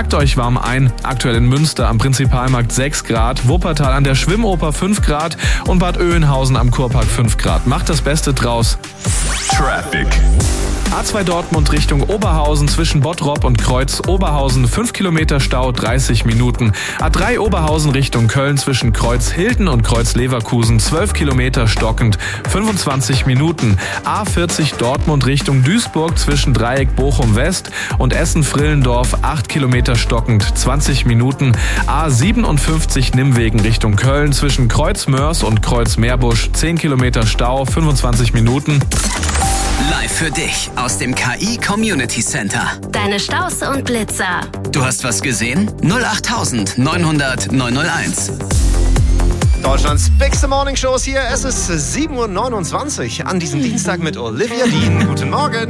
Packt euch warm ein. Aktuell in Münster am Prinzipalmarkt 6 Grad, Wuppertal an der Schwimmoper 5 Grad und Bad Oeynhausen am Kurpark 5 Grad. Macht das Beste draus. Traffic. A2 Dortmund Richtung Oberhausen zwischen Bottrop und Kreuz Oberhausen 5 Kilometer Stau 30 Minuten. A3 Oberhausen Richtung Köln zwischen Kreuz Hilden und Kreuz Leverkusen 12 Kilometer stockend 25 Minuten. A40 Dortmund Richtung Duisburg zwischen Dreieck Bochum West und Essen Vrillendorf 8 Kilometer stockend 20 Minuten. A57 Nimwegen Richtung Köln zwischen Kreuz Mörs und Kreuz Meerbusch 10 Kilometer Stau 25 Minuten. Live für dich aus dem KI Community Center. Deine Staus und Blitzer. Du hast was gesehen? 08900 901. Deutschlands Bigste Morning Shows hier. Es ist 7.29 Uhr an diesem Dienstag mit Olivia Dean. Guten Morgen.